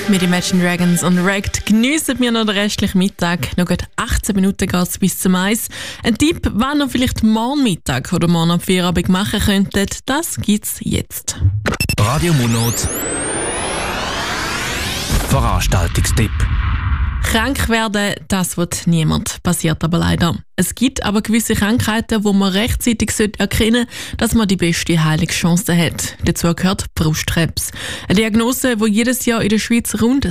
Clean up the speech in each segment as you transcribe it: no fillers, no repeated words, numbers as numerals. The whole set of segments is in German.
Mit Imagine Dragons und Wrecked geniessen wir noch den restlichen Mittag. Noch gut 18 Minuten geht es bis zum Eis. Ein Tipp, wann ihr vielleicht morgen Mittag oder morgen am Feierabend machen könntet, das gibt's jetzt. Radio Monat Veranstaltungstipp. Krank werden, das wird niemand. Passiert aber leider. Es gibt aber gewisse Krankheiten, wo man rechtzeitig erkennen sollte, dass man die beste Heilungschance hat. Dazu gehört Brustkrebs. Eine Diagnose, die jedes Jahr in der Schweiz rund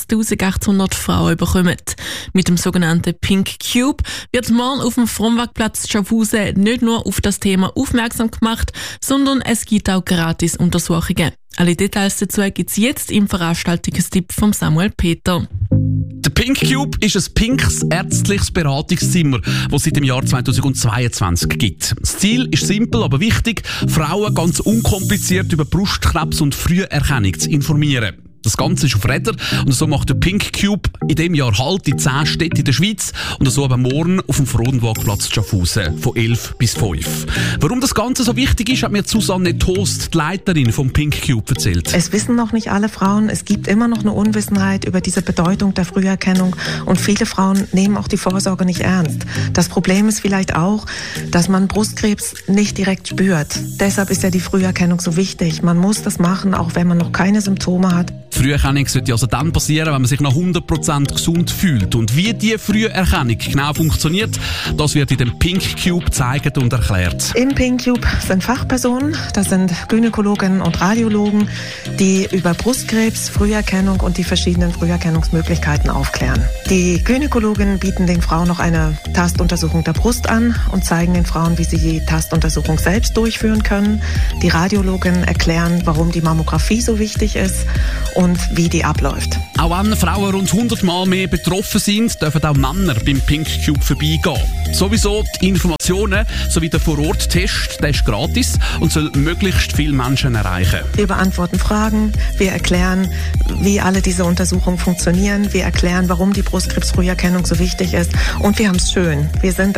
6'800 Frauen bekommen. Mit dem sogenannten Pink Cube wird morgen auf dem Fronwegplatz Schaffhausen nicht nur auf das Thema aufmerksam gemacht, sondern es gibt auch gratis Untersuchungen. Alle Details dazu gibt es jetzt im Veranstaltungstipp von Samuel Peter. Der Pink Cube ist ein pinkes ärztliches Beratungszimmer, das es seit dem Jahr 2022 gibt. Das Ziel ist simpel, aber wichtig, Frauen ganz unkompliziert über Brustkrebs und Früherkennung zu informieren. Das Ganze ist auf Rädern und so macht der Pink Cube in diesem Jahr Halt in 10 Städten in der Schweiz und so eben morgen auf dem Fronwegplatz Schaffhausen von 11 bis 5. Warum das Ganze so wichtig ist, hat mir Susanne Toast, die Leiterin vom Pink Cube, erzählt. Es wissen noch nicht alle Frauen, es gibt immer noch eine Unwissenheit über diese Bedeutung der Früherkennung und viele Frauen nehmen auch die Vorsorge nicht ernst. Das Problem ist vielleicht auch, dass man Brustkrebs nicht direkt spürt. Deshalb ist ja die Früherkennung so wichtig. Man muss das machen, auch wenn man noch keine Symptome hat. Früherkennung sollte also dann passieren, wenn man sich nach 100% gesund fühlt. Und wie die Früherkennung genau funktioniert, das wird in dem Pink Cube gezeigt und erklärt. Im Pink Cube sind Fachpersonen, das sind Gynäkologen und Radiologen, die über Brustkrebs, Früherkennung und die verschiedenen Früherkennungsmöglichkeiten aufklären. Die Gynäkologen bieten den Frauen noch eine Tastuntersuchung der Brust an und zeigen den Frauen, wie sie die Tastuntersuchung selbst durchführen können. Die Radiologen erklären, warum die Mammographie so wichtig ist und wie die abläuft. Auch wenn Frauen rund 100 Mal mehr betroffen sind, dürfen auch Männer beim Pink Cube vorbeigehen. Sowieso die Informationen sowie der Vorort-Test, der ist gratis und soll möglichst viele Menschen erreichen. Wir beantworten Fragen, wir erklären, wie alle diese Untersuchungen funktionieren, wir erklären, warum die Brustkrebsfrüherkennung so wichtig ist und wir haben es schön. Wir sind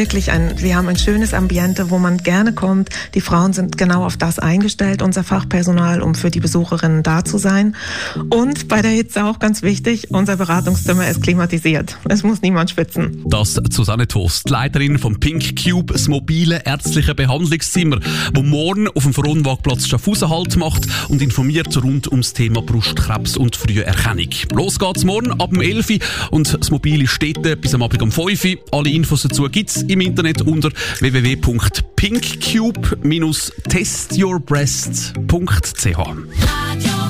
wir haben ein schönes Ambiente, wo man gerne kommt. Die Frauen sind genau auf das eingestellt, unser Fachpersonal, um für die Besucherinnen da zu sein. Und bei der Hitze auch ganz wichtig, unser Beratungszimmer ist klimatisiert. Es muss niemand schwitzen. Das Susanne Toast, die Leiterin vom Pink Cube, das mobile ärztliche Behandlungszimmer, wo morgen auf dem Fronwegplatz Schaffhausen Halt macht und informiert rund ums Thema Brustkrebs und Früherkennung. Los geht's morgen ab dem 11 Uhr und das mobile steht bis am Abend um 5 Uhr. Alle Infos dazu gibt's im Internet unter www.pinkcube-testyourbrest.ch.